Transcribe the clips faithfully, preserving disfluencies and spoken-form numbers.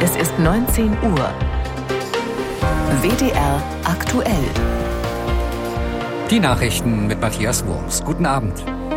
Es ist neunzehn Uhr. W D R aktuell. Die Nachrichten mit Matthias Wurms. Guten Abend.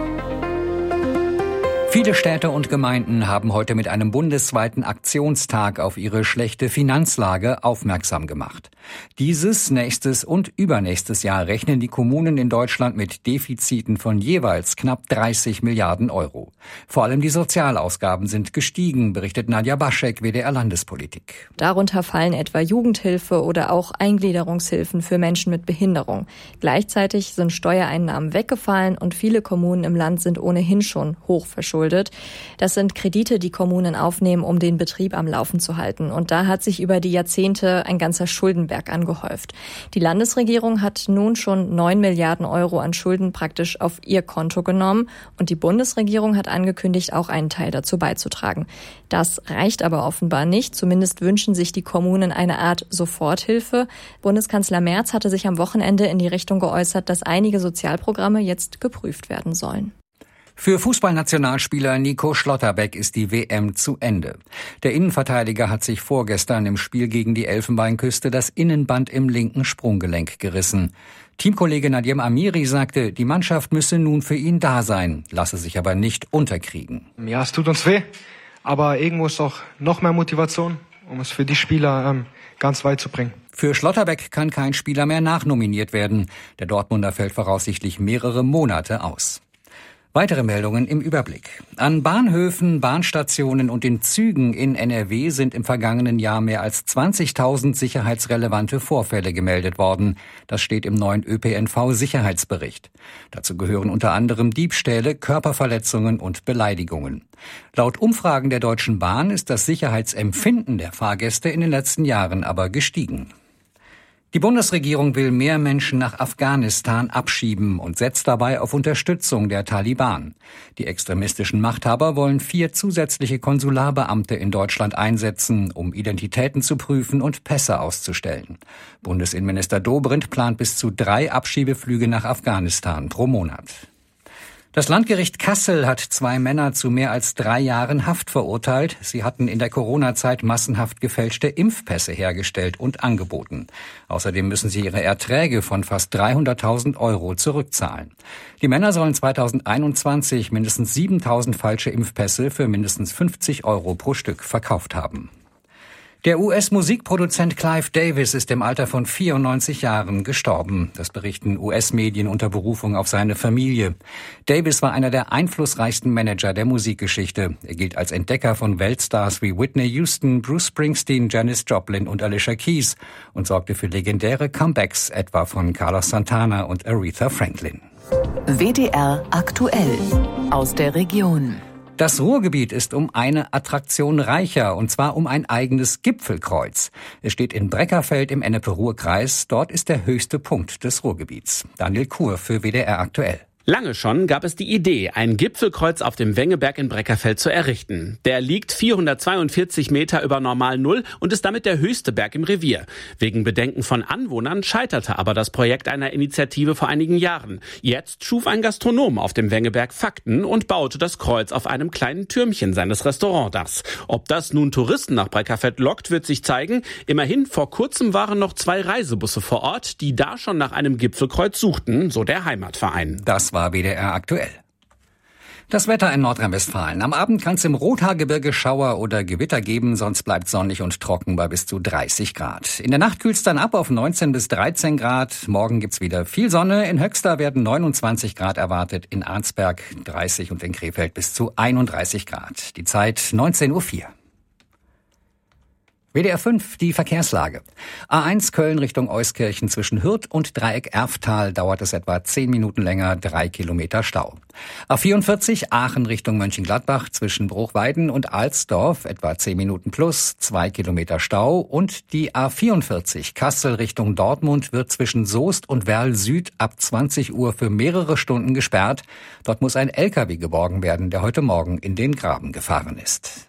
Viele Städte und Gemeinden haben heute mit einem bundesweiten Aktionstag auf ihre schlechte Finanzlage aufmerksam gemacht. Dieses, nächstes und übernächstes Jahr rechnen die Kommunen in Deutschland mit Defiziten von jeweils knapp dreißig Milliarden Euro. Vor allem die Sozialausgaben sind gestiegen, berichtet Nadja Baschek, W D R Landespolitik. Darunter fallen etwa Jugendhilfe oder auch Eingliederungshilfen für Menschen mit Behinderung. Gleichzeitig sind Steuereinnahmen weggefallen und viele Kommunen im Land sind ohnehin schon hoch verschuldet. Das sind Kredite, die Kommunen aufnehmen, um den Betrieb am Laufen zu halten. Und da hat sich über die Jahrzehnte ein ganzer Schuldenberg angehäuft. Die Landesregierung hat nun schon neun Milliarden Euro an Schulden praktisch auf ihr Konto genommen. Und die Bundesregierung hat angekündigt, auch einen Teil dazu beizutragen. Das reicht aber offenbar nicht. Zumindest wünschen sich die Kommunen eine Art Soforthilfe. Bundeskanzler Merz hatte sich am Wochenende in die Richtung geäußert, dass einige Sozialprogramme jetzt geprüft werden sollen. Für Fußballnationalspieler Nico Schlotterbeck ist die W M zu Ende. Der Innenverteidiger hat sich vorgestern im Spiel gegen die Elfenbeinküste das Innenband im linken Sprunggelenk gerissen. Teamkollege Nadim Amiri sagte, die Mannschaft müsse nun für ihn da sein, lasse sich aber nicht unterkriegen. Ja, es tut uns weh, aber irgendwo ist auch noch mehr Motivation, um es für die Spieler ähm, ganz weit zu bringen. Für Schlotterbeck kann kein Spieler mehr nachnominiert werden. Der Dortmunder fällt voraussichtlich mehrere Monate aus. Weitere Meldungen im Überblick. An Bahnhöfen, Bahnstationen und in Zügen in N R W sind im vergangenen Jahr mehr als zwanzigtausend sicherheitsrelevante Vorfälle gemeldet worden. Das steht im neuen Ö P N V-Sicherheitsbericht. Dazu gehören unter anderem Diebstähle, Körperverletzungen und Beleidigungen. Laut Umfragen der Deutschen Bahn ist das Sicherheitsempfinden der Fahrgäste in den letzten Jahren aber gestiegen. Die Bundesregierung will mehr Menschen nach Afghanistan abschieben und setzt dabei auf Unterstützung der Taliban. Die extremistischen Machthaber wollen vier zusätzliche Konsularbeamte in Deutschland einsetzen, um Identitäten zu prüfen und Pässe auszustellen. Bundesinnenminister Dobrindt plant bis zu drei Abschiebeflüge nach Afghanistan pro Monat. Das Landgericht Kassel hat zwei Männer zu mehr als drei Jahren Haft verurteilt. Sie hatten in der Corona-Zeit massenhaft gefälschte Impfpässe hergestellt und angeboten. Außerdem müssen sie ihre Erträge von fast dreihunderttausend Euro zurückzahlen. Die Männer sollen zweitausendeinundzwanzig mindestens siebentausend falsche Impfpässe für mindestens fünfzig Euro pro Stück verkauft haben. Der U S-Musikproduzent Clive Davis ist im Alter von vierundneunzig Jahren gestorben. Das berichten U S-Medien unter Berufung auf seine Familie. Davis war einer der einflussreichsten Manager der Musikgeschichte. Er gilt als Entdecker von Weltstars wie Whitney Houston, Bruce Springsteen, Janis Joplin und Alicia Keys und sorgte für legendäre Comebacks, etwa von Carlos Santana und Aretha Franklin. W D R aktuell aus der Region. Das Ruhrgebiet ist um eine Attraktion reicher, und zwar um ein eigenes Gipfelkreuz. Es steht in Breckerfeld im Ennepe-Ruhr-Kreis. Dort ist der höchste Punkt des Ruhrgebiets. Daniel Kur für W D R aktuell. Lange schon gab es die Idee, ein Gipfelkreuz auf dem Wengeberg in Breckerfeld zu errichten. Der liegt vierhundertzweiundvierzig Meter über Normal Null und ist damit der höchste Berg im Revier. Wegen Bedenken von Anwohnern scheiterte aber das Projekt einer Initiative vor einigen Jahren. Jetzt schuf ein Gastronom auf dem Wengeberg Fakten und baute das Kreuz auf einem kleinen Türmchen seines Restaurantdachs. Ob das nun Touristen nach Breckerfeld lockt, wird sich zeigen. Immerhin, vor kurzem waren noch zwei Reisebusse vor Ort, die da schon nach einem Gipfelkreuz suchten, so der Heimatverein. Das war W D R aktuell. Das Wetter in Nordrhein-Westfalen. Am Abend kann es im Rothaargebirge Schauer oder Gewitter geben, sonst bleibt sonnig und trocken bei bis zu dreißig Grad. In der Nacht kühlt's dann ab auf neunzehn bis dreizehn Grad. Morgen gibt's wieder viel Sonne. In Höxter werden neunundzwanzig Grad erwartet, in Arnsberg dreißig und in Krefeld bis zu einunddreißig Grad. Die Zeit neunzehn Uhr vier. W D R fünf, die Verkehrslage. A eins Köln Richtung Euskirchen zwischen Hürth und Dreieck Erftal dauert es etwa zehn Minuten länger, drei Kilometer Stau. A vierundvierzig Aachen Richtung Mönchengladbach zwischen Bruchweiden und Alsdorf etwa zehn Minuten plus, zwei Kilometer Stau. Und die A vierundvierzig Kassel Richtung Dortmund wird zwischen Soest und Werl Süd ab zwanzig Uhr für mehrere Stunden gesperrt. Dort muss ein L K W geborgen werden, der heute Morgen in den Graben gefahren ist.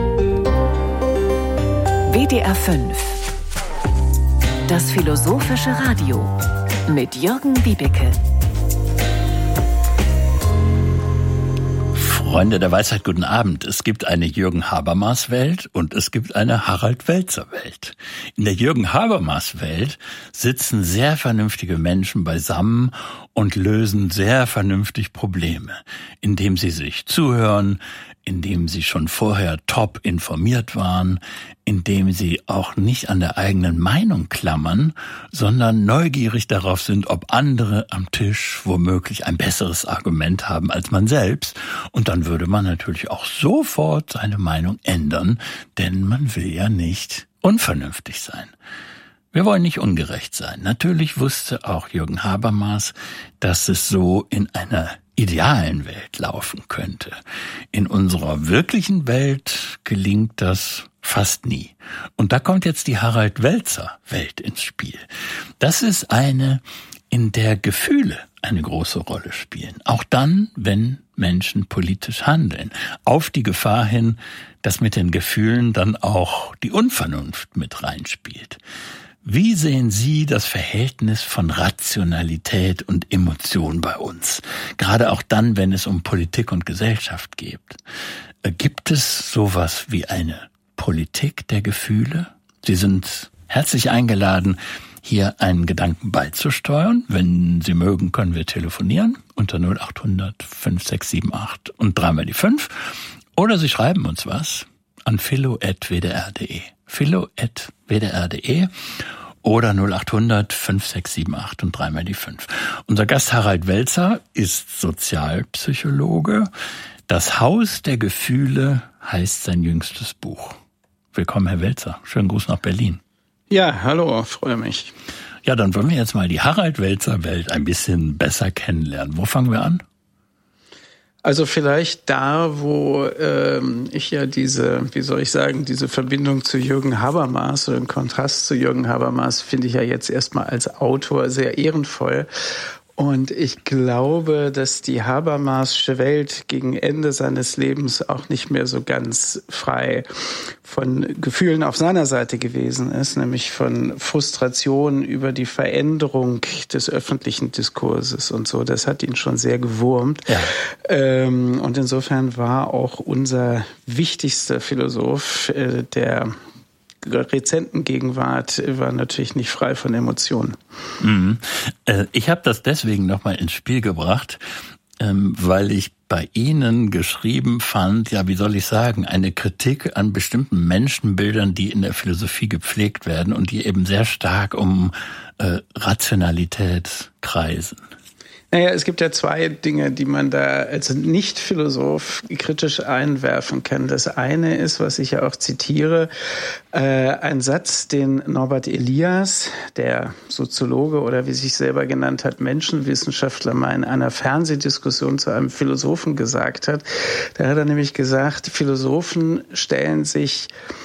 W D R fünf. Das philosophische Radio mit Jürgen Wiebeke. Freunde der Weisheit, guten Abend. Es gibt eine Jürgen Habermas-Welt und es gibt eine Harald Welzer-Welt. In der Jürgen Habermas-Welt sitzen sehr vernünftige Menschen beisammen und lösen sehr vernünftig Probleme, indem sie sich zuhören, indem sie schon vorher top informiert waren, indem sie auch nicht an der eigenen Meinung klammern, sondern neugierig darauf sind, ob andere am Tisch womöglich ein besseres Argument haben als man selbst. Und dann würde man natürlich auch sofort seine Meinung ändern, denn man will ja nicht unvernünftig sein. Wir wollen nicht ungerecht sein. Natürlich wusste auch Jürgen Habermas, dass es so in einer idealen Welt laufen könnte. In unserer wirklichen Welt gelingt das fast nie. Und da kommt jetzt die Harald Welzer Welt ins Spiel. Das ist eine, in der Gefühle eine große Rolle spielen. Auch dann, wenn Menschen politisch handeln. Auf die Gefahr hin, dass mit den Gefühlen dann auch die Unvernunft mit reinspielt. Wie sehen Sie das Verhältnis von Rationalität und Emotion bei uns? Gerade auch dann, wenn es um Politik und Gesellschaft geht. Gibt es sowas wie eine Politik der Gefühle? Sie sind herzlich eingeladen, hier einen Gedanken beizusteuern. Wenn Sie mögen, können wir telefonieren unter null acht hundert fünf sechs sieben acht und dreimal die fünf. Oder Sie schreiben uns was an philo at w d r punkt d e. philo at w d r punkt d e oder null acht hundert fünf sechs sieben acht und dreimal die fünf. Unser Gast Harald Welzer ist Sozialpsychologe. Das Haus der Gefühle heißt sein jüngstes Buch. Willkommen, Herr Welzer. Schönen Gruß nach Berlin. Ja, hallo, freue mich. Ja, dann wollen wir jetzt mal die Harald Welzer Welt ein bisschen besser kennenlernen. Wo fangen wir an? Also vielleicht da, wo ähm, ich ja diese, wie soll ich sagen, diese Verbindung zu Jürgen Habermas oder den Kontrast zu Jürgen Habermas finde ich ja jetzt erstmal als Autor sehr ehrenvoll. Und ich glaube, dass die Habermasche Welt gegen Ende seines Lebens auch nicht mehr so ganz frei von Gefühlen auf seiner Seite gewesen ist, nämlich von Frustration über die Veränderung des öffentlichen Diskurses und so. Das hat ihn schon sehr gewurmt. Ja. Ähm, und insofern war auch unser wichtigster Philosoph, äh, der rezenten Gegenwart, war natürlich nicht frei von Emotionen. Mhm. Ich habe das deswegen nochmal ins Spiel gebracht, weil ich bei Ihnen geschrieben fand, ja, wie soll ich sagen, eine Kritik an bestimmten Menschenbildern, die in der Philosophie gepflegt werden und die eben sehr stark um äh, Rationalität kreisen. Naja, es gibt ja zwei Dinge, die man da als Nicht-Philosoph kritisch einwerfen kann. Das eine ist, was ich ja auch zitiere, äh, ein Satz, den Norbert Elias, der Soziologe oder wie sich selber genannt hat, Menschenwissenschaftler, mal in einer Fernsehdiskussion zu einem Philosophen gesagt hat. Da hat er nämlich gesagt, Philosophen stellen sich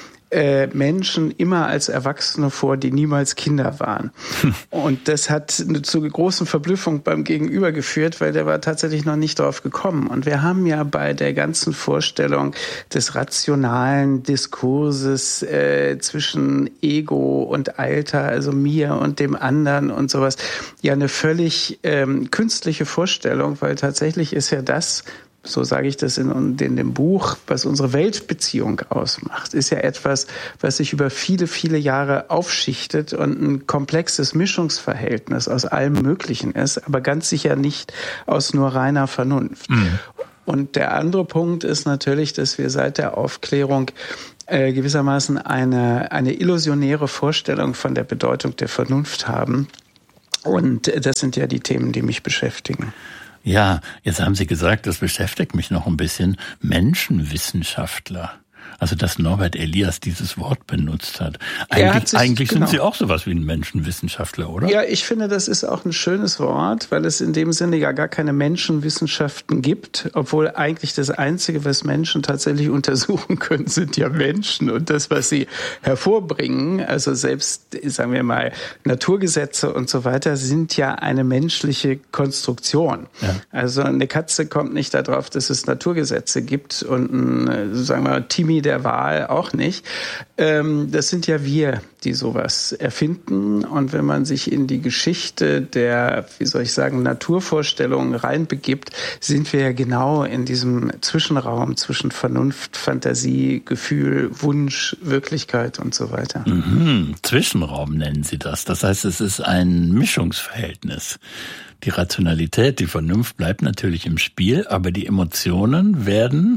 Menschen immer als Erwachsene vor, die niemals Kinder waren. Und das hat zu großen Verblüffung beim Gegenüber geführt, weil der war tatsächlich noch nicht drauf gekommen. Und wir haben ja bei der ganzen Vorstellung des rationalen Diskurses äh, zwischen Ego und Alter, also mir und dem anderen und sowas, ja eine völlig ähm, künstliche Vorstellung, weil tatsächlich ist ja das, so sage ich das in, in dem Buch, was unsere Weltbeziehung ausmacht, ist ja etwas, was sich über viele, viele Jahre aufschichtet und ein komplexes Mischungsverhältnis aus allem Möglichen ist, aber ganz sicher nicht aus nur reiner Vernunft. Mhm. Und der andere Punkt ist natürlich, dass wir seit der Aufklärung äh, gewissermaßen eine, eine illusionäre Vorstellung von der Bedeutung der Vernunft haben. Und das sind ja die Themen, die mich beschäftigen. Ja, jetzt haben Sie gesagt, das beschäftigt mich noch ein bisschen. Menschenwissenschaftler. Also, dass Norbert Elias dieses Wort benutzt hat. Eigentlich, hat sich, eigentlich genau. sind Sie auch sowas wie ein Menschenwissenschaftler, oder? Ja, ich finde, das ist auch ein schönes Wort, weil es in dem Sinne ja gar keine Menschenwissenschaften gibt, obwohl eigentlich das Einzige, was Menschen tatsächlich untersuchen können, sind ja Menschen und das, was sie hervorbringen, also selbst, sagen wir mal, Naturgesetze und so weiter, sind ja eine menschliche Konstruktion. Ja. Also eine Katze kommt nicht darauf, dass es Naturgesetze gibt und ein, sagen wir mal, Timmy, der Wahl auch nicht. Ähm, das sind ja wir, die sowas erfinden. Und wenn man sich in die Geschichte der, wie soll ich sagen, Naturvorstellungen reinbegibt, sind wir ja genau in diesem Zwischenraum zwischen Vernunft, Fantasie, Gefühl, Wunsch, Wirklichkeit und so weiter. Mhm. Zwischenraum nennen Sie das. Das heißt, es ist ein Mischungsverhältnis. Die Rationalität, die Vernunft bleibt natürlich im Spiel, aber die Emotionen werden,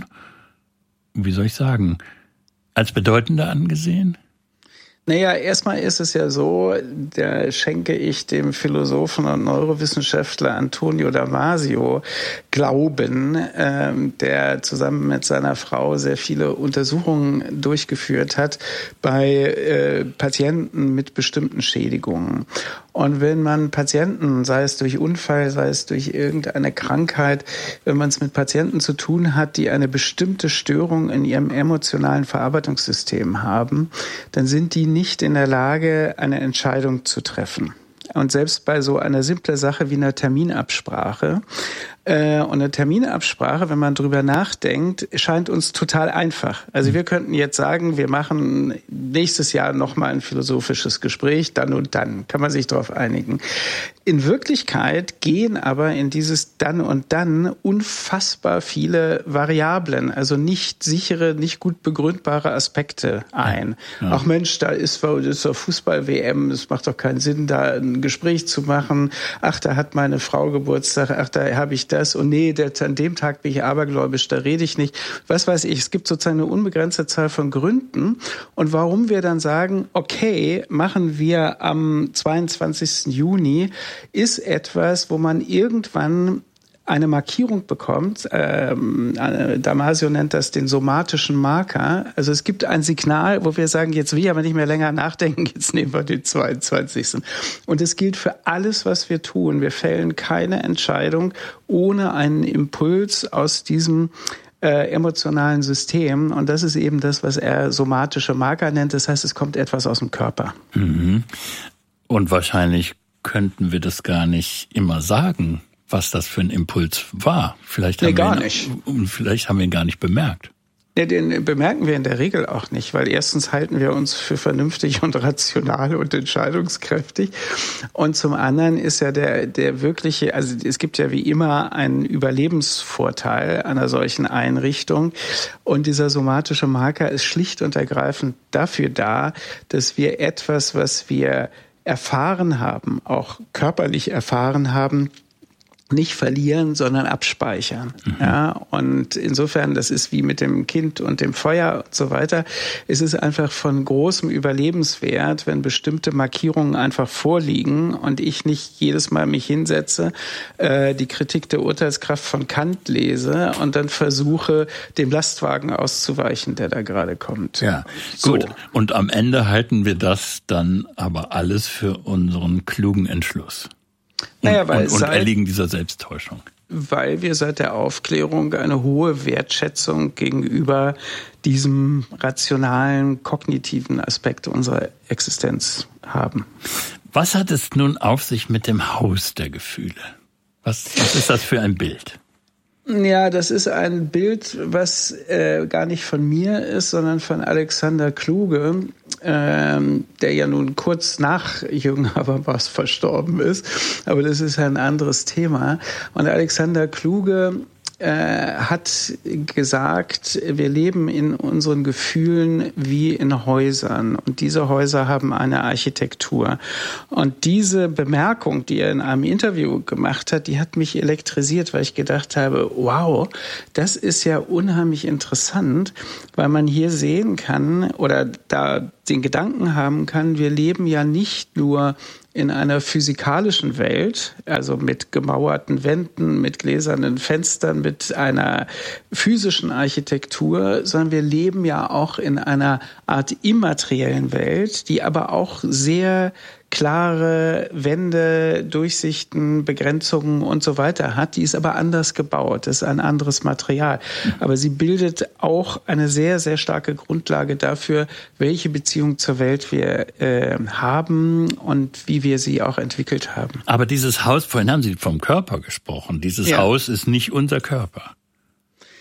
wie soll ich sagen, als bedeutender angesehen? Naja, erstmal ist es ja so, da schenke ich dem Philosophen und Neurowissenschaftler Antonio Damasio Glauben, ähm, der zusammen mit seiner Frau sehr viele Untersuchungen durchgeführt hat bei äh, Patienten mit bestimmten Schädigungen. Und wenn man Patienten, sei es durch Unfall, sei es durch irgendeine Krankheit, wenn man es mit Patienten zu tun hat, die eine bestimmte Störung in ihrem emotionalen Verarbeitungssystem haben, dann sind die nicht in der Lage, eine Entscheidung zu treffen. Und selbst bei so einer simplen Sache wie einer Terminabsprache, äh, und eine Terminabsprache, wenn man drüber nachdenkt, scheint uns total einfach. Also wir könnten jetzt sagen, wir machen nächstes Jahr nochmal ein philosophisches Gespräch, dann und dann. Kann man sich darauf einigen. In Wirklichkeit gehen aber in dieses dann und dann unfassbar viele Variablen, also nicht sichere, nicht gut begründbare Aspekte ein. Ja. Ach Mensch, da ist so Fußball-W M, es macht doch keinen Sinn, da ein Gespräch zu machen. Ach, da hat meine Frau Geburtstag, ach, da habe ich das und nee, der, an dem Tag bin ich abergläubisch, da rede ich nicht. Was weiß ich, es gibt sozusagen eine unbegrenzte Zahl von Gründen und warum wir dann sagen, okay, machen wir am zweiundzwanzigsten Juni, ist etwas, wo man irgendwann eine Markierung bekommt. Ähm, Damasio nennt das den somatischen Marker. Also es gibt ein Signal, wo wir sagen, jetzt will ich aber nicht mehr länger nachdenken, jetzt nehmen wir den zweiundzwanzigsten Und es gilt für alles, was wir tun. Wir fällen keine Entscheidung ohne einen Impuls aus diesem Äh, emotionalen System. Und das ist eben das, was er somatische Marker nennt. Das heißt, es kommt etwas aus dem Körper. Mhm. Und wahrscheinlich könnten wir das gar nicht immer sagen, was das für ein Impuls war. Vielleicht haben, nee, gar wir, ihn, nicht. Vielleicht haben wir ihn gar nicht bemerkt. Ja, den bemerken wir in der Regel auch nicht, weil erstens halten wir uns für vernünftig und rational und entscheidungskräftig. Und zum anderen ist ja der, der wirkliche, also es gibt ja wie immer einen Überlebensvorteil einer solchen Einrichtung. Und dieser somatische Marker ist schlicht und ergreifend dafür da, dass wir etwas, was wir erfahren haben, auch körperlich erfahren haben, nicht verlieren, sondern abspeichern. Mhm. Ja, und insofern, das ist wie mit dem Kind und dem Feuer und so weiter. Es ist einfach von großem Überlebenswert, wenn bestimmte Markierungen einfach vorliegen und ich nicht jedes Mal mich hinsetze, äh, die Kritik der Urteilskraft von Kant lese und dann versuche, dem Lastwagen auszuweichen, der da gerade kommt. Ja, so. Gut. Und am Ende halten wir das dann aber alles für unseren klugen Entschluss. Und, naja, weil und, und seit, erliegen dieser Selbsttäuschung. Weil wir seit der Aufklärung eine hohe Wertschätzung gegenüber diesem rationalen, kognitiven Aspekt unserer Existenz haben. Was hat es nun auf sich mit dem Haus der Gefühle? Was, was ist das für ein Bild? Ja, das ist ein Bild, was äh, gar nicht von mir ist, sondern von Alexander Kluge, ähm, der ja nun kurz nach Jürgen Habermas verstorben ist. Aber das ist ein anderes Thema. Und Alexander Kluge äh, hat gesagt, wir leben in unseren Gefühlen wie in Häusern. Und diese Häuser haben eine Architektur. Und diese Bemerkung, die er in einem Interview gemacht hat, die hat mich elektrisiert, weil ich gedacht habe, wow, das ist ja unheimlich interessant, weil man hier sehen kann oder da den Gedanken haben kann, wir leben ja nicht nur in einer physikalischen Welt, also mit gemauerten Wänden, mit gläsernen Fenstern, mit einer physischen Architektur, sondern wir leben ja auch in einer Art immateriellen Welt, die aber auch sehr klare Wände, Durchsichten, Begrenzungen und so weiter hat. Die ist aber anders gebaut, das ist ein anderes Material. Aber sie bildet auch eine sehr, sehr starke Grundlage dafür, welche Beziehung zur Welt wir äh, haben und wie wir sie auch entwickelt haben. Aber dieses Haus, vorhin haben Sie vom Körper gesprochen, dieses ja. Haus ist nicht unser Körper.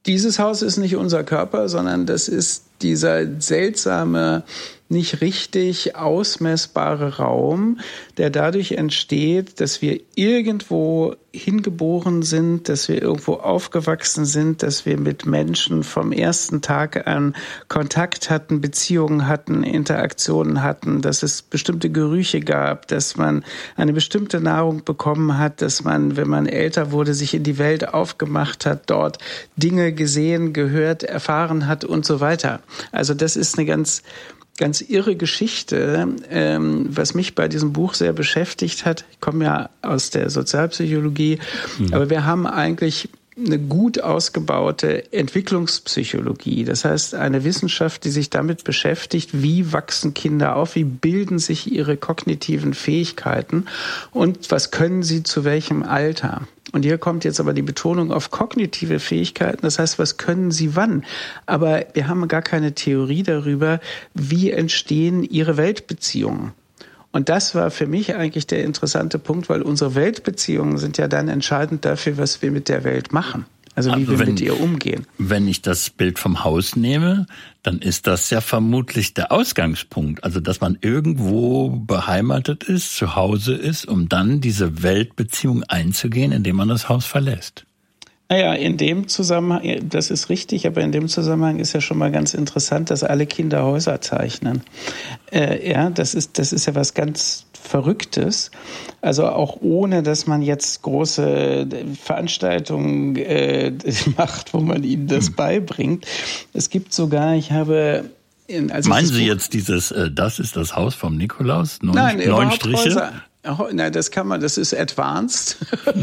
dieses Haus ist nicht unser Körper, sondern das ist dieser seltsame, nicht richtig ausmessbare Raum, der dadurch entsteht, dass wir irgendwo hingeboren sind, dass wir irgendwo aufgewachsen sind, dass wir mit Menschen vom ersten Tag an Kontakt hatten, Beziehungen hatten, Interaktionen hatten, dass es bestimmte Gerüche gab, dass man eine bestimmte Nahrung bekommen hat, dass man, wenn man älter wurde, sich in die Welt aufgemacht hat, dort Dinge gesehen, gehört, erfahren hat und so weiter. Also das ist eine ganz Ganz irre Geschichte, ähm, was mich bei diesem Buch sehr beschäftigt hat. Ich komme ja aus der Sozialpsychologie, mhm. aber wir haben eigentlich eine gut ausgebaute Entwicklungspsychologie. Das heißt, eine Wissenschaft, die sich damit beschäftigt, wie wachsen Kinder auf, wie bilden sich ihre kognitiven Fähigkeiten und was können sie zu welchem Alter. Und hier kommt jetzt aber die Betonung auf kognitive Fähigkeiten, das heißt, was können sie wann? Aber wir haben gar keine Theorie darüber, wie entstehen ihre Weltbeziehungen. Und das war für mich eigentlich der interessante Punkt, weil unsere Weltbeziehungen sind ja dann entscheidend dafür, was wir mit der Welt machen. Also wie also wir wenn, mit ihr umgehen. Wenn ich das Bild vom Haus nehme, dann ist das ja vermutlich der Ausgangspunkt. Also dass man irgendwo beheimatet ist, zu Hause ist, um dann diese Weltbeziehung einzugehen, indem man das Haus verlässt. Naja, in dem Zusammenhang, das ist richtig, aber in dem Zusammenhang ist ja schon mal ganz interessant, dass alle Kinder Häuser zeichnen. Äh, ja, das ist, das ist ja was ganz Verrücktes. Also auch ohne, dass man jetzt große Veranstaltungen äh, macht, wo man ihnen das hm. beibringt. Es gibt sogar, ich habe... In, also Meinen Sie jetzt dieses, äh, das ist das Haus vom Nikolaus? Neun, Nein, neun Striche? Häuser. Oh, nein, das kann man, das ist advanced.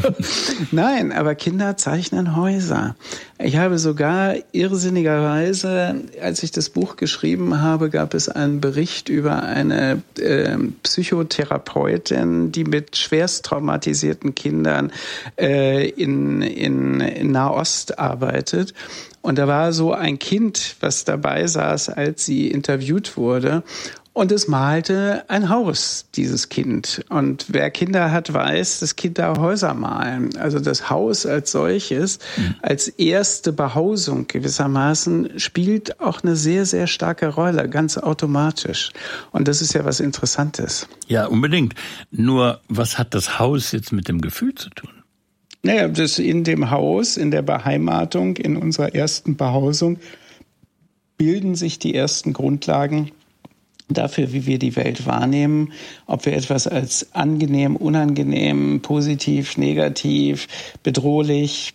Nein, aber Kinder zeichnen Häuser. Ich habe sogar irrsinnigerweise, als ich das Buch geschrieben habe, gab es einen Bericht über eine äh, Psychotherapeutin, die mit schwerst traumatisierten Kindern äh, in, in, in Nahost arbeitet. Und da war so ein Kind, was dabei saß, als sie interviewt wurde. Und es malte ein Haus, dieses Kind. Und wer Kinder hat, weiß, dass Kinder Häuser malen. Also das Haus als solches, mhm. als erste Behausung gewissermaßen, spielt auch eine sehr, sehr starke Rolle, ganz automatisch. Und das ist ja was Interessantes. Ja, unbedingt. Nur, was hat das Haus jetzt mit dem Gefühl zu tun? Naja, das in dem Haus, in der Beheimatung, in unserer ersten Behausung, bilden sich die ersten Grundlagen dafür, wie wir die Welt wahrnehmen, ob wir etwas als angenehm, unangenehm, positiv, negativ, bedrohlich,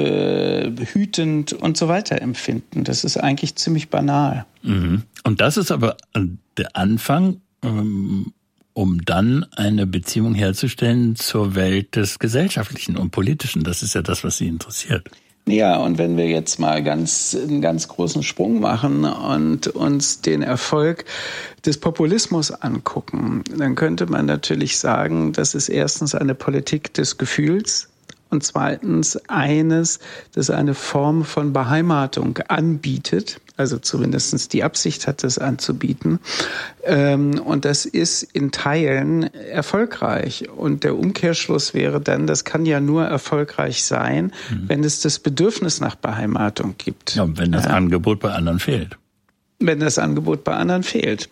behütend und so weiter empfinden. Das ist eigentlich ziemlich banal. Mhm. Und das ist aber der Anfang, um dann eine Beziehung herzustellen zur Welt des Gesellschaftlichen und Politischen. Das ist ja das, was Sie interessiert. Ja, und wenn wir jetzt mal ganz einen ganz großen Sprung machen und uns den Erfolg des Populismus angucken, dann könnte man natürlich sagen, das ist erstens eine Politik des Gefühls und zweitens eines, das eine Form von Beheimatung anbietet, also zumindest die Absicht hat, das anzubieten. Und das ist in Teilen erfolgreich. Und der Umkehrschluss wäre dann, das kann ja nur erfolgreich sein, mhm. wenn es das Bedürfnis nach Beheimatung gibt. Ja, und wenn das ja. Angebot bei anderen fehlt. Wenn das Angebot bei anderen fehlt.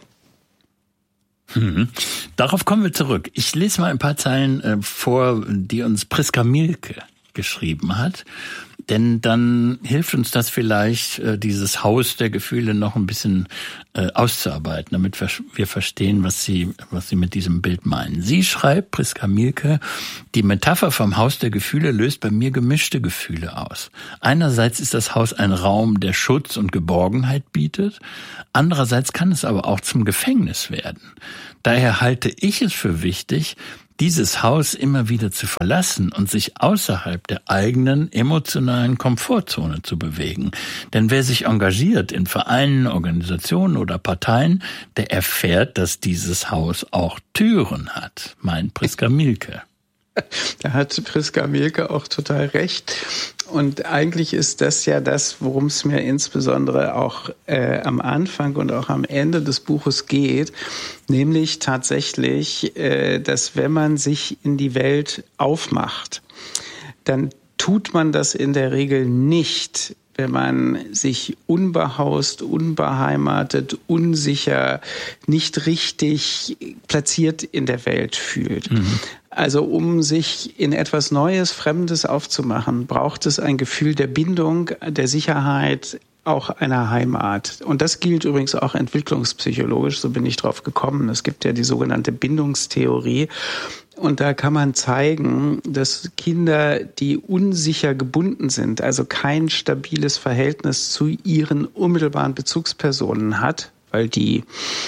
Mhm. Darauf kommen wir zurück. Ich lese mal ein paar Zeilen äh, vor, die uns Priska Mielke geschrieben hat. Denn dann hilft uns das vielleicht, äh, dieses Haus der Gefühle noch ein bisschen äh, auszuarbeiten, damit wir, wir verstehen, was sie, was sie mit diesem Bild meinen. Sie schreibt, Priska Mielke, die Metapher vom Haus der Gefühle löst bei mir gemischte Gefühle aus. Einerseits ist das Haus ein Raum, der Schutz und Geborgenheit bietet. Andererseits kann es aber auch zum Gefängnis werden. Daher halte ich es für wichtig, dieses Haus immer wieder zu verlassen und sich außerhalb der eigenen emotionalen Komfortzone zu bewegen. Denn wer sich engagiert in Vereinen, Organisationen oder Parteien, der erfährt, dass dieses Haus auch Türen hat, meint Priska Mielke. Da hat Priska Mielke auch total recht. Und eigentlich ist das ja das, worum es mir insbesondere auch äh, am Anfang und auch am Ende des Buches geht, nämlich tatsächlich, äh, dass wenn man sich in die Welt aufmacht, dann tut man das in der Regel nicht wenn man sich unbehaust, unbeheimatet, unsicher, nicht richtig platziert in der Welt fühlt. Mhm. Also um sich in etwas Neues, Fremdes aufzumachen, braucht es ein Gefühl der Bindung, der Sicherheit, auch einer Heimat. Und das gilt übrigens auch entwicklungspsychologisch, so bin ich drauf gekommen. Es gibt ja die sogenannte Bindungstheorie. Und da kann man zeigen, dass Kinder, die unsicher gebunden sind, also kein stabiles Verhältnis zu ihren unmittelbaren Bezugspersonen hat, weil die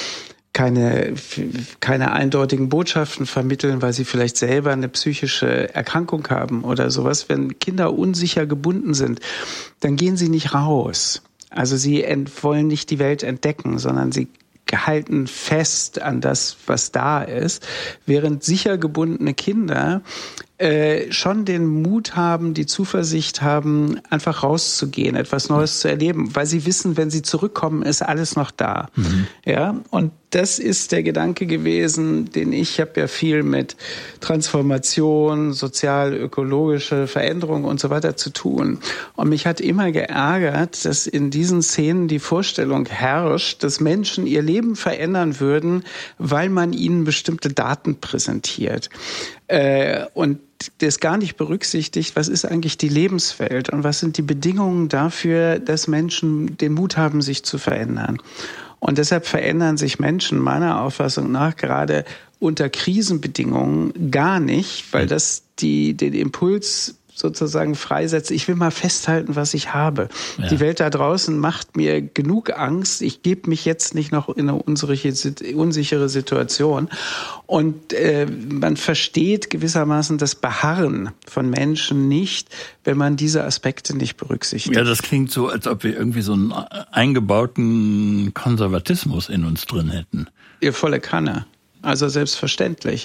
keine, keine eindeutigen Botschaften vermitteln, weil sie vielleicht selber eine psychische Erkrankung haben oder sowas. Wenn Kinder unsicher gebunden sind, dann gehen sie nicht raus. Also sie ent- wollen nicht die Welt entdecken, sondern sie halten fest an das, was da ist, während sicher gebundene Kinder äh, schon den Mut haben, die Zuversicht haben, einfach rauszugehen, etwas Neues zu erleben, weil sie wissen, wenn sie zurückkommen, ist alles noch da. Mhm. Ja, und das ist der Gedanke gewesen, den ich, ich habe ja viel mit Transformation, sozial-ökologische Veränderung und so weiter zu tun. Und mich hat immer geärgert, dass in diesen Szenen die Vorstellung herrscht, dass Menschen ihr Leben verändern würden, weil man ihnen bestimmte Daten präsentiert. Äh, und das gar nicht berücksichtigt, was ist eigentlich die Lebenswelt und was sind die Bedingungen dafür, dass Menschen den Mut haben, sich zu verändern. Und deshalb verändern sich Menschen meiner Auffassung nach gerade unter Krisenbedingungen gar nicht, weil das die, den Impuls sozusagen freisetzt. Ich will mal festhalten, was ich habe. Ja. Die Welt da draußen macht mir genug Angst. Ich gebe mich jetzt nicht noch in eine unsichere Situation. Und äh, man versteht gewissermaßen das Beharren von Menschen nicht, wenn man diese Aspekte nicht berücksichtigt. Ja, das klingt so, als ob wir irgendwie so einen eingebauten Konservatismus in uns drin hätten. Ihr volle Kanne. Also selbstverständlich.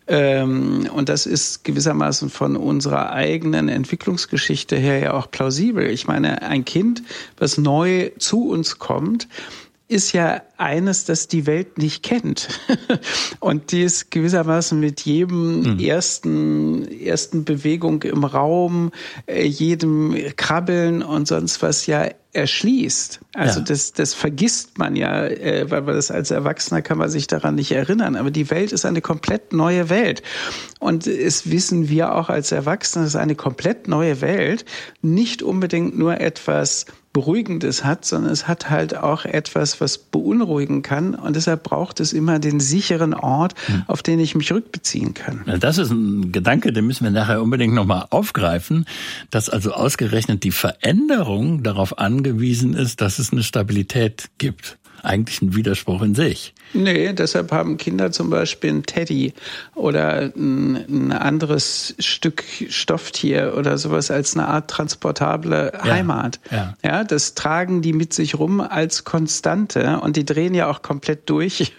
Und das ist gewissermaßen von unserer eigenen Entwicklungsgeschichte her ja auch plausibel. Ich meine, ein Kind, was neu zu uns kommt, ist ja eines, das die Welt nicht kennt. Und die ist gewissermaßen mit jedem mhm. ersten, ersten Bewegung im Raum, jedem Krabbeln und sonst was ja erschließt. Also ja. das, das vergisst man ja, weil man das als Erwachsener kann man sich daran nicht erinnern. Aber die Welt ist eine komplett neue Welt. Und es wissen wir auch als Erwachsene, dass eine komplett neue Welt nicht unbedingt nur etwas Beruhigendes hat, sondern es hat halt auch etwas, was beunruhigen kann. Und deshalb braucht es immer den sicheren Ort, hm. auf den ich mich rückbeziehen kann. Das ist ein Gedanke, den müssen wir nachher unbedingt nochmal aufgreifen, dass also ausgerechnet die Veränderung darauf angewiesen ist, dass es eine Stabilität gibt. Eigentlich ein Widerspruch in sich. Nee, deshalb haben Kinder zum Beispiel ein Teddy oder ein, ein anderes Stück Stofftier oder sowas als eine Art transportable ja, Heimat. Ja. ja, das tragen die mit sich rum als Konstante und die drehen ja auch komplett durch,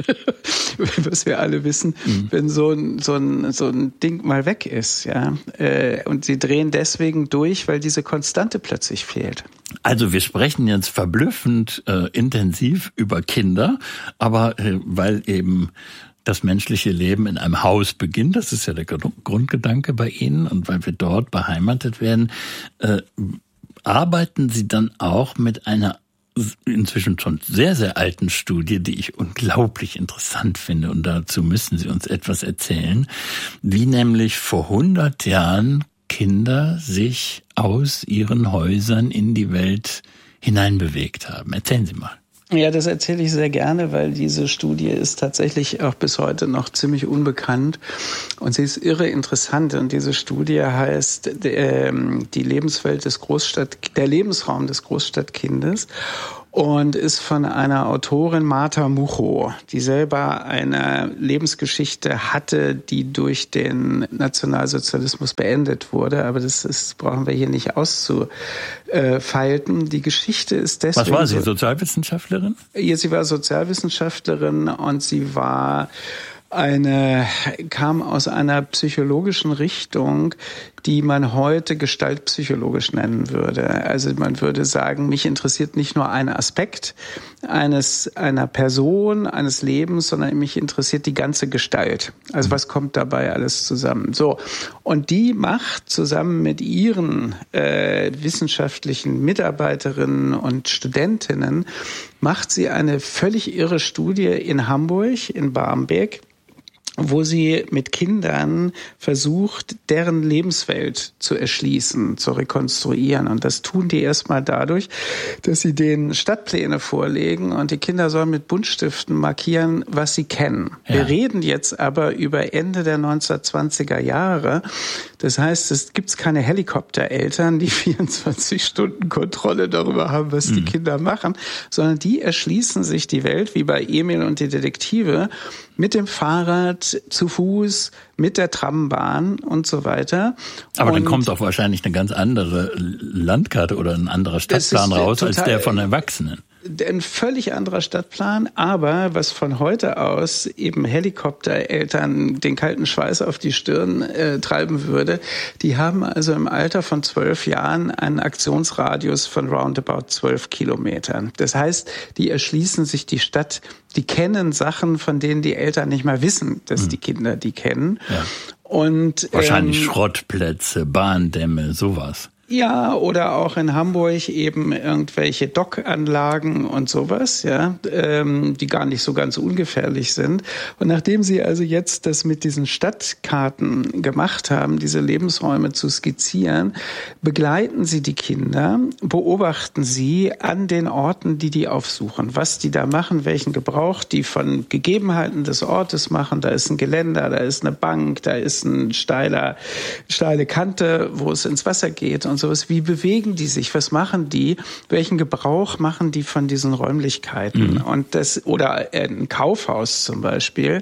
was wir alle wissen, mhm. wenn so ein, so ein, so ein Ding mal weg ist. Ja, und sie drehen deswegen durch, weil diese Konstante plötzlich fehlt. Also wir sprechen jetzt verblüffend äh, intensiv über Kinder, aber äh, weil eben das menschliche Leben in einem Haus beginnt, das ist ja der Grundgedanke bei Ihnen, und weil wir dort beheimatet werden, äh, arbeiten Sie dann auch mit einer inzwischen schon sehr, sehr alten Studie, die ich unglaublich interessant finde, und dazu müssen Sie uns etwas erzählen, wie nämlich vor hundert Jahren Kinder sich aus ihren Häusern in die Welt hineinbewegt haben. Erzählen Sie mal. Ja, das erzähle ich sehr gerne, weil diese Studie ist tatsächlich auch bis heute noch ziemlich unbekannt und sie ist irre interessant. Und diese Studie heißt äh, die Lebenswelt des Großstadt, der Lebensraum des Großstadtkindes. Und ist von einer Autorin, Martha Mucho, die selber eine Lebensgeschichte hatte, die durch den Nationalsozialismus beendet wurde. Aber das ist, brauchen wir hier nicht auszufeilten. Die Geschichte ist deswegen... Was war sie, Sozialwissenschaftlerin? Ja, sie war Sozialwissenschaftlerin und sie war eine, kam aus einer psychologischen Richtung, die man heute gestaltpsychologisch nennen würde. Also man würde sagen, mich interessiert nicht nur ein Aspekt eines, einer Person, eines Lebens, sondern mich interessiert die ganze Gestalt. Also was kommt dabei alles zusammen? So. Und die macht zusammen mit ihren äh, wissenschaftlichen Mitarbeiterinnen und Studentinnen, macht sie eine völlig irre Studie in Hamburg, in Barmbek, wo sie mit Kindern versucht, deren Lebenswelt zu erschließen, zu rekonstruieren. Und das tun die erstmal dadurch, dass sie denen Stadtpläne vorlegen und die Kinder sollen mit Buntstiften markieren, was sie kennen. Ja. Wir reden jetzt aber über Ende der neunzehnhundertzwanziger Jahre. Das heißt, es gibt keine Helikoptereltern, die vierundzwanzig Stunden Kontrolle darüber haben, was mhm. die Kinder machen, sondern die erschließen sich die Welt, wie bei Emil und die Detektive, mit dem Fahrrad, zu Fuß, mit der Trambahn und so weiter. Aber und dann kommt auch wahrscheinlich eine ganz andere Landkarte oder ein anderer Stadtplan raus als der von Erwachsenen. Ein völlig anderer Stadtplan, aber was von heute aus eben Helikoptereltern den kalten Schweiß auf die Stirn äh, treiben würde, die haben also im Alter von zwölf Jahren einen Aktionsradius von roundabout zwölf Kilometern. Das heißt, die erschließen sich die Stadt, die kennen Sachen, von denen die Eltern nicht mal wissen, dass hm. die Kinder die kennen. Ja. Und wahrscheinlich ähm, Schrottplätze, Bahndämme, sowas. Ja, oder auch in Hamburg eben irgendwelche Dockanlagen und sowas, ja, ähm, die gar nicht so ganz ungefährlich sind. Und nachdem sie also jetzt das mit diesen Stadtkarten gemacht haben, diese Lebensräume zu skizzieren, begleiten sie die Kinder, beobachten sie an den Orten, die die aufsuchen, was die da machen, welchen Gebrauch die von Gegebenheiten des Ortes machen. Da ist ein Geländer, da ist eine Bank, da ist ein steiler, steile Kante, wo es ins Wasser geht und sowas. Wie bewegen die sich? Was machen die? Welchen Gebrauch machen die von diesen Räumlichkeiten? Mhm. Und das, oder ein Kaufhaus zum Beispiel.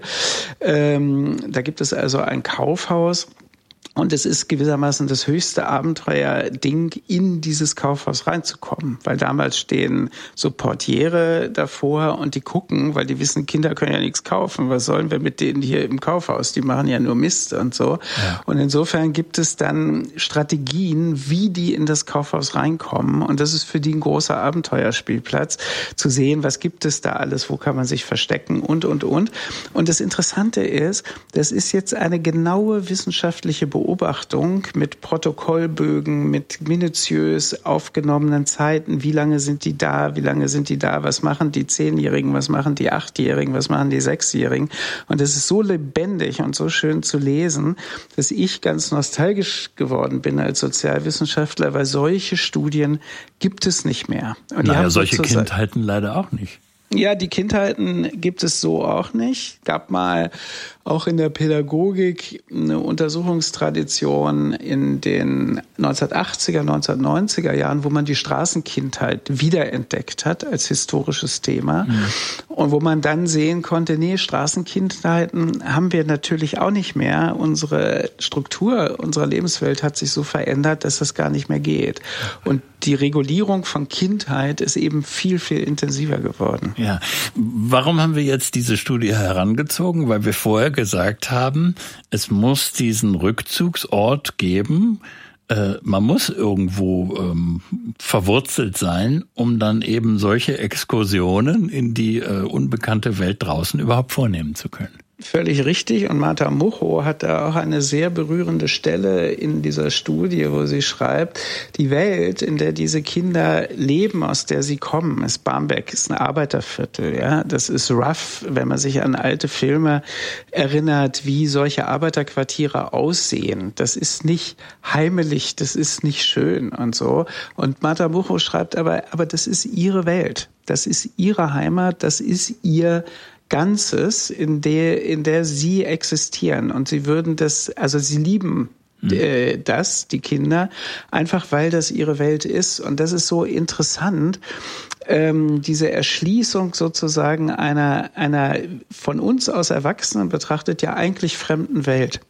Ähm, da gibt es also ein Kaufhaus. Und es ist gewissermaßen das höchste Abenteuerding, in dieses Kaufhaus reinzukommen. Weil damals stehen so Portiere davor und die gucken, weil die wissen, Kinder können ja nichts kaufen. Was sollen wir mit denen hier im Kaufhaus? Die machen ja nur Mist und so. Ja. Und insofern gibt es dann Strategien, wie die in das Kaufhaus reinkommen. Und das ist für die ein großer Abenteuerspielplatz, zu sehen, was gibt es da alles, wo kann man sich verstecken und, und, und. Und das Interessante ist, das ist jetzt eine genaue wissenschaftliche Beobachtung. Beobachtung mit Protokollbögen, mit minutiös aufgenommenen Zeiten. Wie lange sind die da? Wie lange sind die da? Was machen die Zehnjährigen? Was machen die Achtjährigen? Was machen die Sechsjährigen? Und es ist so lebendig und so schön zu lesen, dass ich ganz nostalgisch geworden bin als Sozialwissenschaftler, weil solche Studien gibt es nicht mehr. Und die naja, haben solche Kindheiten leider auch nicht. Ja, die Kindheiten gibt es so auch nicht. Gab mal auch in der Pädagogik eine Untersuchungstradition in den neunzehnhundertachtziger, neunzehnhundertneunziger Jahren, wo man die Straßenkindheit wiederentdeckt hat als historisches Thema. Mhm. Und wo man dann sehen konnte, nee, Straßenkindheiten haben wir natürlich auch nicht mehr. Unsere Struktur unserer Lebenswelt hat sich so verändert, dass das gar nicht mehr geht. Und die Regulierung von Kindheit ist eben viel, viel intensiver geworden. Ja. Warum haben wir jetzt diese Studie herangezogen? Weil wir vorher gesagt haben, es muss diesen Rückzugsort geben. Äh, man muss irgendwo ähm, verwurzelt sein, um dann eben solche Exkursionen in die äh, unbekannte Welt draußen überhaupt vornehmen zu können. Völlig richtig. Und Martha Mucho hat da auch eine sehr berührende Stelle in dieser Studie, wo sie schreibt, die Welt, in der diese Kinder leben, aus der sie kommen, ist Barmbek, ist ein Arbeiterviertel. Ja, das ist rough, wenn man sich an alte Filme erinnert, wie solche Arbeiterquartiere aussehen. Das ist nicht heimelig, das ist nicht schön und so. Und Martha Mucho schreibt aber, aber das ist ihre Welt. Das ist ihre Heimat, das ist ihr Ganzes, in der, in der sie existieren. Und sie würden das, also sie lieben äh, das, die Kinder, einfach weil das ihre Welt ist. Und das ist so interessant, ähm, diese Erschließung sozusagen einer, einer von uns aus Erwachsenen betrachtet ja eigentlich fremden Welt.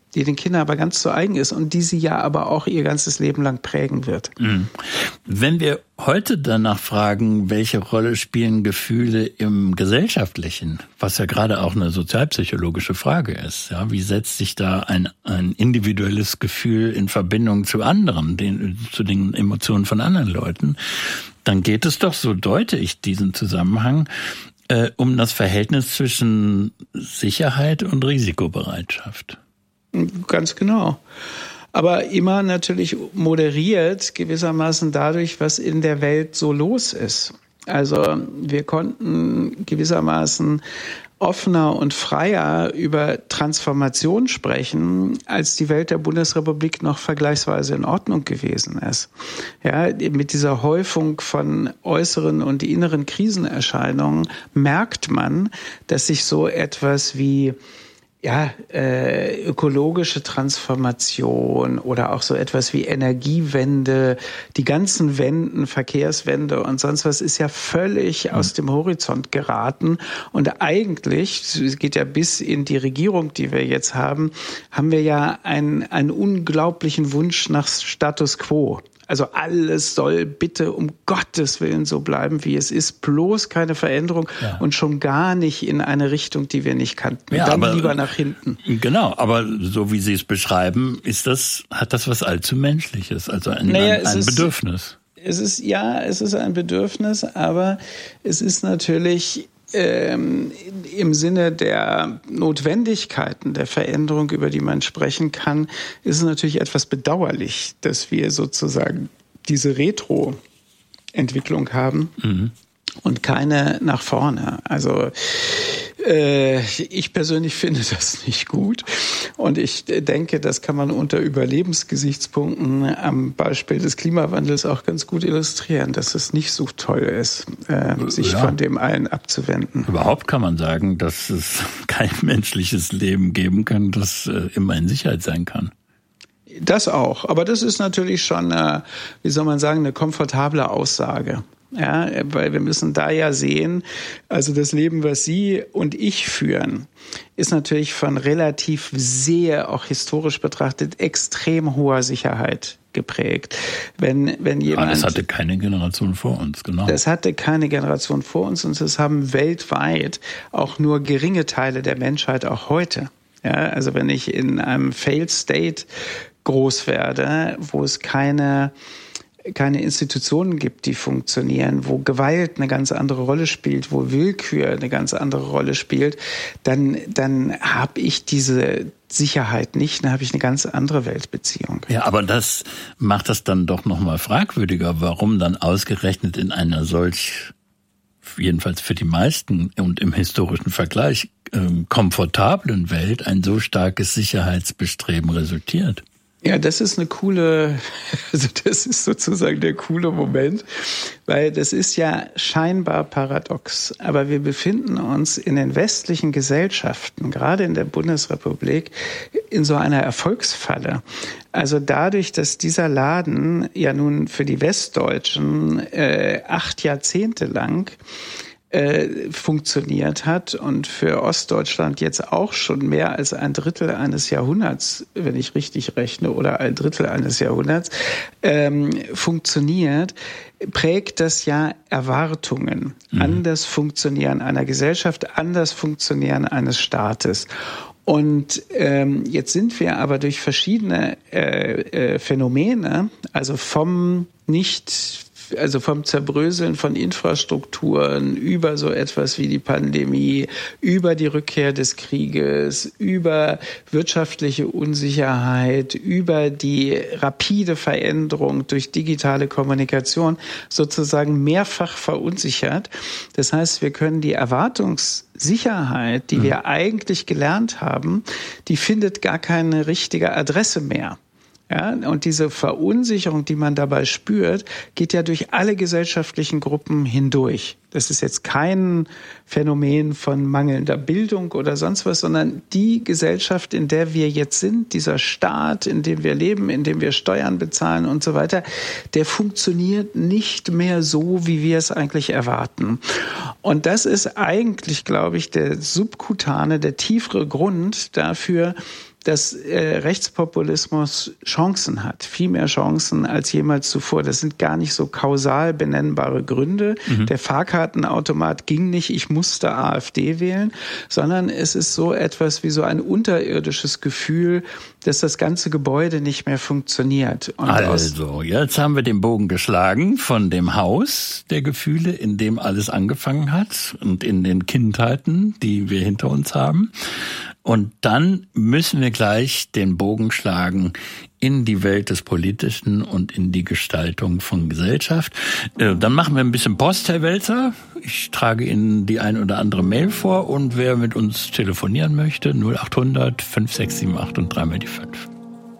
die den Kindern aber ganz zu eigen ist und die sie ja aber auch ihr ganzes Leben lang prägen wird. Wenn wir heute danach fragen, welche Rolle spielen Gefühle im Gesellschaftlichen, was ja gerade auch eine sozialpsychologische Frage ist, ja, wie setzt sich da ein, ein individuelles Gefühl in Verbindung zu anderen, den, zu den Emotionen von anderen Leuten, dann geht es doch, so deute ich diesen Zusammenhang, äh, um das Verhältnis zwischen Sicherheit und Risikobereitschaft. Ganz genau. Aber immer natürlich moderiert gewissermaßen dadurch, was in der Welt so los ist. Also wir konnten gewissermaßen offener und freier über Transformation sprechen, als die Welt der Bundesrepublik noch vergleichsweise in Ordnung gewesen ist. Ja, mit dieser Häufung von äußeren und inneren Krisenerscheinungen merkt man, dass sich so etwas wie ja, äh, ökologische Transformation oder auch so etwas wie Energiewende, die ganzen Wenden, Verkehrswende und sonst was ist ja völlig aus dem Horizont geraten. Und eigentlich, es geht ja bis in die Regierung, die wir jetzt haben, haben wir ja einen, einen unglaublichen Wunsch nach Status Quo. Also alles soll bitte um Gottes Willen so bleiben, wie es ist. Bloß keine Veränderung ja. und schon gar nicht in eine Richtung, die wir nicht kannten. Ja, Dann aber, lieber nach hinten. Genau, aber so wie Sie es beschreiben, ist das, hat das was allzu Menschliches, also ein, naja, ein, ein ist, Bedürfnis. Es ist, ja, es ist ein Bedürfnis, aber es ist natürlich Ähm, im Sinne der Notwendigkeiten der Veränderung, über die man sprechen kann, ist es natürlich etwas bedauerlich, dass wir sozusagen diese Retro-Entwicklung haben mhm. und keine nach vorne. Also äh, ich persönlich finde das nicht gut und ich denke, das kann man unter Überlebensgesichtspunkten am Beispiel des Klimawandels auch ganz gut illustrieren, dass es nicht so toll ist, äh, sich ja. von dem allen abzuwenden. Überhaupt kann man sagen, dass es kein menschliches Leben geben kann, das äh, immer in Sicherheit sein kann. Das auch, aber das ist natürlich schon, äh, wie soll man sagen, eine komfortable Aussage. Ja, weil wir müssen da ja sehen, also das Leben, was Sie und ich führen, ist natürlich von relativ sehr, auch historisch betrachtet, extrem hoher Sicherheit geprägt. Wenn, wenn jemand, ja, das hatte keine Generation vor uns, genau. Das hatte keine Generation vor uns und das haben weltweit auch nur geringe Teile der Menschheit auch heute. Ja, also wenn ich in einem Failed State groß werde, wo es keine keine Institutionen gibt, die funktionieren, wo Gewalt eine ganz andere Rolle spielt, wo Willkür eine ganz andere Rolle spielt, dann, dann habe ich diese Sicherheit nicht, dann habe ich eine ganz andere Weltbeziehung. Ja, aber das macht das dann doch nochmal fragwürdiger, warum dann ausgerechnet in einer solch, jedenfalls für die meisten und im historischen Vergleich, ähm, komfortablen Welt ein so starkes Sicherheitsbestreben resultiert. Ja, das ist eine coole, also das ist sozusagen der coole Moment, weil das ist ja scheinbar paradox. Aber wir befinden uns in den westlichen Gesellschaften, gerade in der Bundesrepublik, in so einer Erfolgsfalle. Also dadurch, dass dieser Laden ja nun für die Westdeutschen äh, acht Jahrzehnte lang Äh, funktioniert hat und für Ostdeutschland jetzt auch schon mehr als ein Drittel eines Jahrhunderts, wenn ich richtig rechne, oder ein Drittel eines Jahrhunderts ähm, funktioniert, prägt das ja Erwartungen mhm. an das Funktionieren einer Gesellschaft, an das Funktionieren eines Staates. Und ähm, jetzt sind wir aber durch verschiedene äh, äh, Phänomene, also vom nicht also vom Zerbröseln von Infrastrukturen über so etwas wie die Pandemie, über die Rückkehr des Krieges, über wirtschaftliche Unsicherheit, über die rapide Veränderung durch digitale Kommunikation sozusagen mehrfach verunsichert. Das heißt, wir können die Erwartungssicherheit, die mhm. wir eigentlich gelernt haben, die findet gar keine richtige Adresse mehr. Ja, und diese Verunsicherung, die man dabei spürt, geht ja durch alle gesellschaftlichen Gruppen hindurch. Das ist jetzt kein Phänomen von mangelnder Bildung oder sonst was, sondern die Gesellschaft, in der wir jetzt sind, dieser Staat, in dem wir leben, in dem wir Steuern bezahlen und so weiter, der funktioniert nicht mehr so, wie wir es eigentlich erwarten. Und das ist eigentlich, glaube ich, der subkutane, der tiefere Grund dafür, dass äh, Rechtspopulismus Chancen hat, viel mehr Chancen als jemals zuvor. Das sind gar nicht so kausal benennbare Gründe. Mhm. Der Fahrkartenautomat ging nicht, ich musste AfD wählen, sondern es ist so etwas wie so ein unterirdisches Gefühl, dass das ganze Gebäude nicht mehr funktioniert. Und also, jetzt haben wir den Bogen geschlagen von dem Haus der Gefühle, in dem alles angefangen hat und in den Kindheiten, die wir hinter uns haben. Und dann müssen wir gleich den Bogen schlagen in die Welt des Politischen und in die Gestaltung von Gesellschaft. Dann machen wir ein bisschen Post, Herr Welzer. Ich trage Ihnen die ein oder andere Mail vor und wer mit uns telefonieren möchte, null acht hundert fünf sechs sieben acht und dreimal die fünf.